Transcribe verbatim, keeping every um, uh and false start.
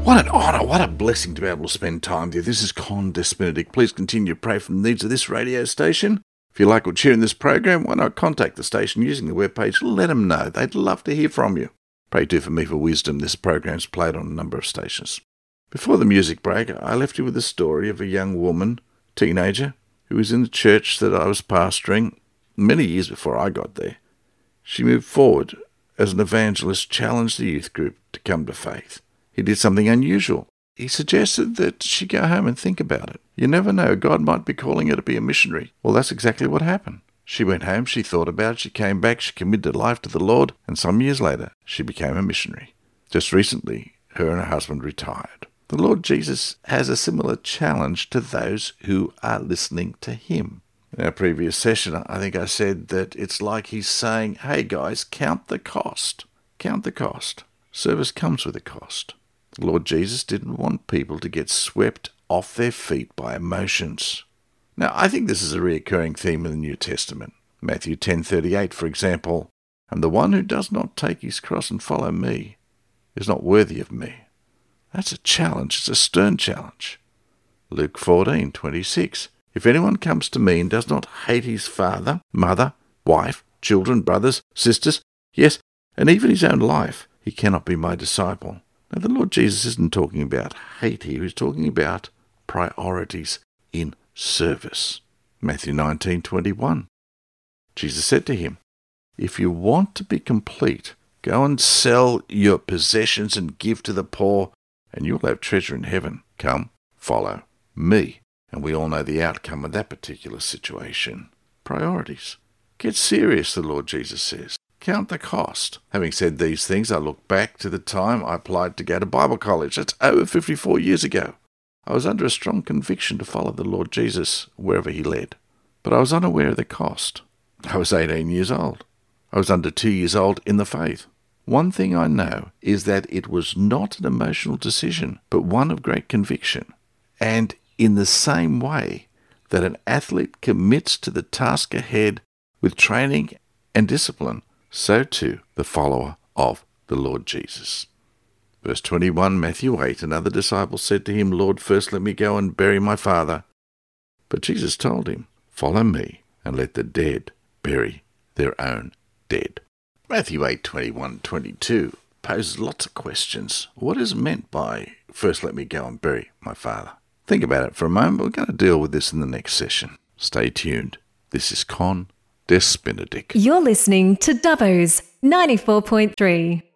What an honour, what a blessing to be able to spend time with you. This is Con Des Benedict. Please continue to pray for the needs of this radio station. If you like what you hear in this program, why not contact the station using the webpage? Let them know. They'd love to hear from you. Pray too for me for wisdom. This program's played on a number of stations. Before the music break, I left you with a story of a young woman, teenager, who was in the church that I was pastoring many years before I got there. She moved forward as an evangelist, challenged the youth group to come to faith. He did something unusual. He suggested that she go home and think about it. You never know, God might be calling her to be a missionary. Well, that's exactly what happened. She went home, she thought about it, she came back, she committed her life to the Lord, and some years later, she became a missionary. Just recently, her and her husband retired. The Lord Jesus has a similar challenge to those who are listening to him. In our previous session, I think I said that it's like he's saying, hey guys, count the cost. Count the cost. Service comes with a cost. The Lord Jesus didn't want people to get swept off their feet by emotions. Now, I think this is a recurring theme in the New Testament. Matthew ten thirty-eight, for example, and the one who does not take his cross and follow me is not worthy of me. That's a challenge. It's a stern challenge. Luke fourteen twenty-six, if anyone comes to me and does not hate his father, mother, wife, children, brothers, sisters, yes, and even his own life, he cannot be my disciple. Now, the Lord Jesus isn't talking about hate here. He's talking about priorities in service. Matthew nineteen twenty-one. Jesus said to him, if you want to be complete, go and sell your possessions and give to the poor, and you'll have treasure in heaven. Come, follow me. And we all know the outcome of that particular situation. Priorities. Get serious, the Lord Jesus says. Count the cost. Having said these things, I look back to the time I applied to go to Bible college. That's over fifty-four years ago. I was under a strong conviction to follow the Lord Jesus wherever he led. But I was unaware of the cost. I was eighteen years old. I was under two years old in the faith. One thing I know is that it was not an emotional decision, but one of great conviction. And in the same way that an athlete commits to the task ahead with training and discipline, so too the follower of the Lord Jesus. Verse twenty-one, Matthew eight, another disciple said to him, Lord, first let me go and bury my father. But Jesus told him, follow me and let the dead bury their own dead. Matthew eight, twenty-one, twenty-two poses lots of questions. What is meant by, first let me go and bury my father? Think about it for a moment. We're going to deal with this in the next session. Stay tuned. This is Con Des Benedict. You're listening to Dubbo's ninety-four point three.